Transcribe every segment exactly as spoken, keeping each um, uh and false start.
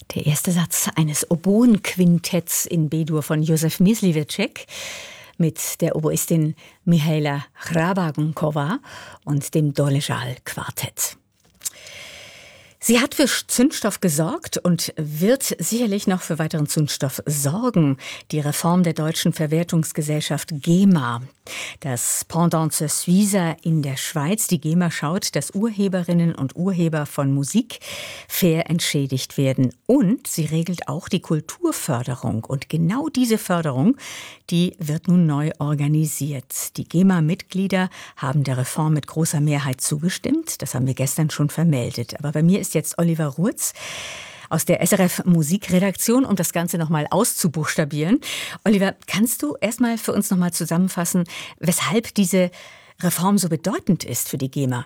Der erste Satz eines Oboenquintetts in B-Dur von Josef Mysliveček mit der Oboistin Mihaela Hrabankova und dem Doležal-Quartett. Sie hat für Zündstoff gesorgt und wird sicherlich noch für weiteren Zündstoff sorgen. Die Reform der deutschen Verwertungsgesellschaft GEMA. Das Pendant zur Suiza in der Schweiz. Die GEMA schaut, dass Urheberinnen und Urheber von Musik fair entschädigt werden. Und sie regelt auch die Kulturförderung. Und genau diese Förderung, die wird nun neu organisiert. Die GEMA-Mitglieder haben der Reform mit großer Mehrheit zugestimmt. Das haben wir gestern schon vermeldet. Aber bei mir ist jetzt Oliver Ruetz aus der S R F Musikredaktion, um das Ganze nochmal auszubuchstabieren. Oliver, kannst du erstmal für uns nochmal zusammenfassen, weshalb diese Reform so bedeutend ist für die GEMA?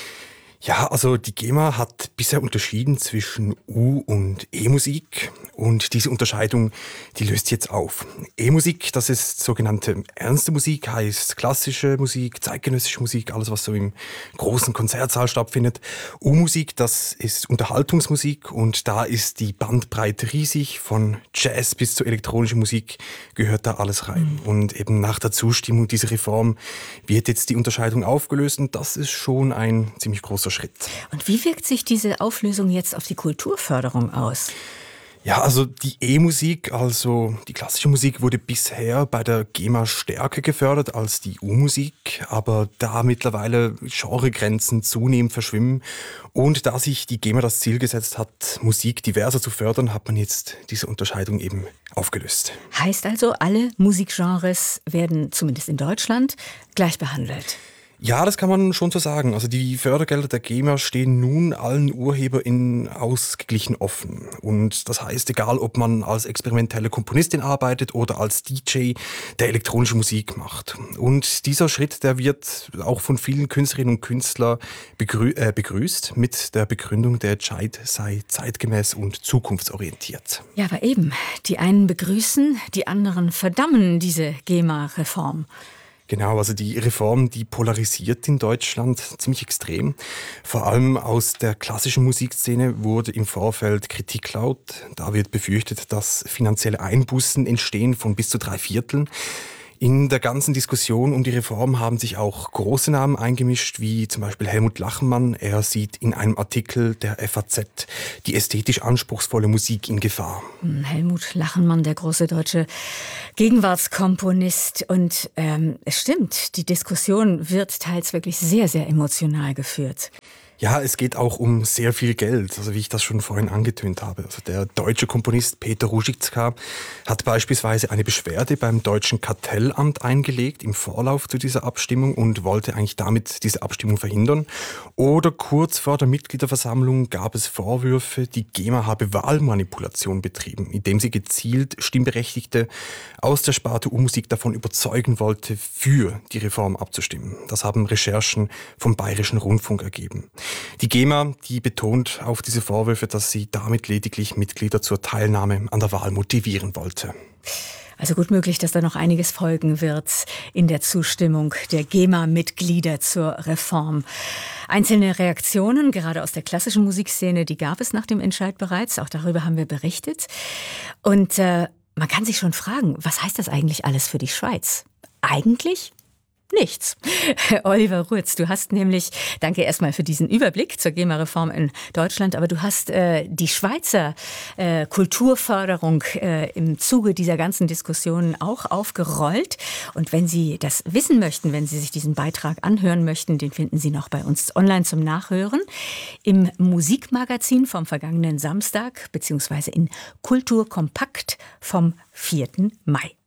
Ja, also die GEMA hat bisher unterschieden zwischen U- und E-Musik und diese Unterscheidung, die löst jetzt auf. E-Musik, das ist sogenannte ernste Musik, heißt klassische Musik, zeitgenössische Musik, alles was so im großen Konzertsaal stattfindet. U-Musik, das ist Unterhaltungsmusik und da ist die Bandbreite riesig, von Jazz bis zur elektronischen Musik gehört da alles rein. Mhm. Und eben nach der Zustimmung dieser Reform wird jetzt die Unterscheidung aufgelöst und das ist schon ein ziemlich großer Schritt. Und wie wirkt sich diese Auflösung jetzt auf die Kulturförderung aus? Ja, also die E-Musik, also die klassische Musik, wurde bisher bei der GEMA stärker gefördert als die U-Musik, aber da mittlerweile Genregrenzen zunehmend verschwimmen und da sich die GEMA das Ziel gesetzt hat, Musik diverser zu fördern, hat man jetzt diese Unterscheidung eben aufgelöst. Heißt also, alle Musikgenres werden zumindest in Deutschland gleich behandelt? Ja, das kann man schon so sagen. Also die Fördergelder der GEMA stehen nun allen UrheberInnen ausgeglichen offen. Und das heißt, egal ob man als experimentelle Komponistin arbeitet oder als D J, der elektronische Musik macht. Und dieser Schritt, der wird auch von vielen Künstlerinnen und Künstlern begrü- äh, begrüßt mit der Begründung, der Entscheid sei zeitgemäß und zukunftsorientiert. Ja, aber eben, die einen begrüßen, die anderen verdammen diese GEMA-Reform. Genau, also die Reform, die polarisiert in Deutschland ziemlich extrem. Vor allem aus der klassischen Musikszene wurde im Vorfeld Kritik laut. Da wird befürchtet, dass finanzielle Einbußen entstehen von bis zu drei Vierteln. In der ganzen Diskussion um die Reform haben sich auch große Namen eingemischt, wie zum Beispiel Helmut Lachenmann. Er sieht in einem Artikel der F A Z die ästhetisch anspruchsvolle Musik in Gefahr. Helmut Lachenmann, der große deutsche Gegenwartskomponist. Und ähm, es stimmt, die Diskussion wird teils wirklich sehr, sehr emotional geführt. Ja, es geht auch um sehr viel Geld, also wie ich das schon vorhin angetönt habe. Also der deutsche Komponist Peter Ruzicka hat beispielsweise eine Beschwerde beim deutschen Kartellamt eingelegt im Vorlauf zu dieser Abstimmung und wollte eigentlich damit diese Abstimmung verhindern. Oder kurz vor der Mitgliederversammlung gab es Vorwürfe, die GEMA habe Wahlmanipulation betrieben, indem sie gezielt Stimmberechtigte aus der Sparte U-Musik davon überzeugen wollte, für die Reform abzustimmen. Das haben Recherchen vom Bayerischen Rundfunk ergeben. Die GEMA, die betont auf diese Vorwürfe, dass sie damit lediglich Mitglieder zur Teilnahme an der Wahl motivieren wollte. Also gut möglich, dass da noch einiges folgen wird in der Zustimmung der GEMA-Mitglieder zur Reform. Einzelne Reaktionen, gerade aus der klassischen Musikszene, die gab es nach dem Entscheid bereits. Auch darüber haben wir berichtet. Und äh, man kann sich schon fragen, was heißt das eigentlich alles für die Schweiz? Eigentlich nichts. Oliver Ruetz, du hast nämlich, danke erstmal für diesen Überblick zur GEMA-Reform in Deutschland, aber du hast äh, die Schweizer äh, Kulturförderung äh, im Zuge dieser ganzen Diskussionen auch aufgerollt. Und wenn Sie das wissen möchten, wenn Sie sich diesen Beitrag anhören möchten, den finden Sie noch bei uns online zum Nachhören im Musikmagazin vom vergangenen Samstag, beziehungsweise in Kultur Kompakt vom vierten Mai.